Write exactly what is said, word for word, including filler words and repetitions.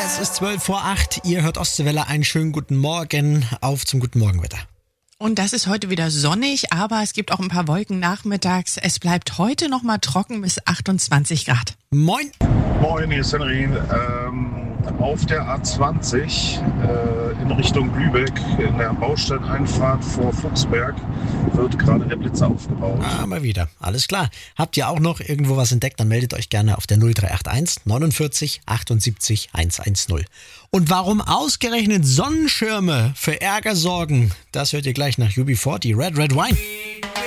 Es ist zwölf vor acht, ihr hört Ostseewelle, einen schönen guten Morgen, auf zum guten Morgenwetter. Und das ist heute wieder sonnig, aber es gibt auch ein paar Wolken nachmittags. Es bleibt heute noch mal trocken bis achtundzwanzig Grad. Moin! Moin, hier ist Henry. Ähm, auf der A zwanzig äh, in Richtung Lübeck, in der Baustelleneinfahrt vor Fuchsberg, wird gerade der Blitz aufgebaut. Ah, mal wieder. Alles klar. Habt ihr auch noch irgendwo was entdeckt, dann meldet euch gerne auf der null drei acht eins neunundvierzig achtundsiebzig hundertzehn. Und warum ausgerechnet Sonnenschirme für Ärger sorgen, das hört ihr gleich nach U B vier, die Red Red Wine.